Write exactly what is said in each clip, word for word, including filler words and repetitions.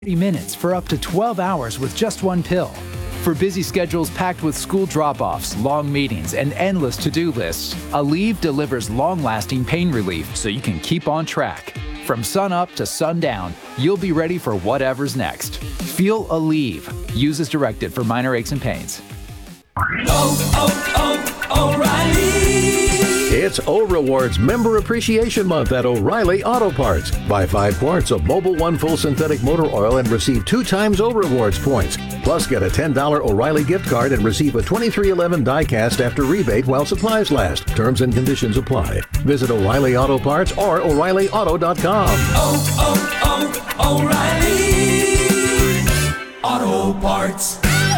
thirty minutes for up to twelve hours with just one pill. For busy schedules packed with school drop-offs, long meetings, and endless to-do lists, Aleve delivers long-lasting pain relief so you can keep on track. From sun up to sundown, you'll be ready for whatever's next. Feel Aleve. Use as directed for minor aches and pains. Oh, oh, oh, O'Reilly! It's O Rewards Member Appreciation Month at O'Reilly Auto Parts. Buy five quarts of Mobil One Full Synthetic Motor Oil and receive two times O Rewards points. Plus, get a ten dollars O'Reilly gift card and receive a twenty-three eleven die-cast after rebate while supplies last. Terms and conditions apply. Visit O'Reilly Auto Parts or O'Reilly Auto dot com. Oh, oh, oh, O'Reilly Auto Parts.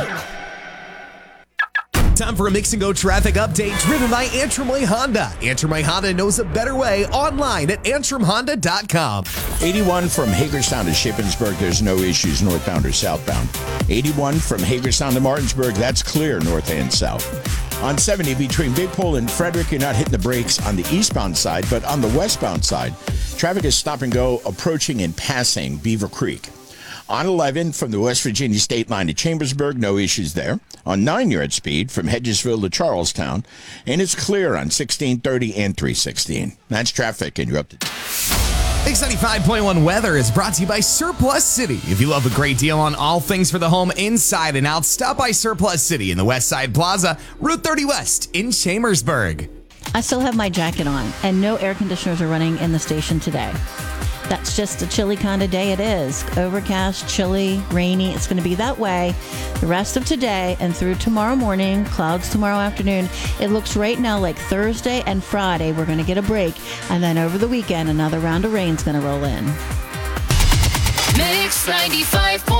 Time for a Mix and Go traffic update driven by Antrim Way Honda. Antrim Way Honda knows a better way online at antrim honda dot com. eighty-one from Hagerstown to Shippensburg, there's no issues northbound or southbound. eighty-one from Hagerstown to Martinsburg, that's clear north and south. On seventy between Big Pole and Frederick, you're not hitting the brakes on the eastbound side, but on the westbound side, traffic is stop and go approaching and passing Beaver Creek. On eleven from the West Virginia state line to Chambersburg, no issues there. On nine, you're at speed from Hedgesville to Charlestown, and it's clear on sixteen thirty and three sixteen. That's traffic, and you're up to... Mix ninety-five point one weather is brought to you by Surplus City. If you love a great deal on all things for the home inside and out, stop by Surplus City in the West Side Plaza, Route thirty West in Chambersburg. I still have my jacket on, and no air conditioners are running in the station today. That's just a chilly kind of day it is. Overcast, chilly, rainy. It's going to be that way the rest of today and through tomorrow morning, clouds tomorrow afternoon. It looks right now like Thursday and Friday we're going to get a break, and then over the weekend another round of rain's going to roll in. Mix ninety-five.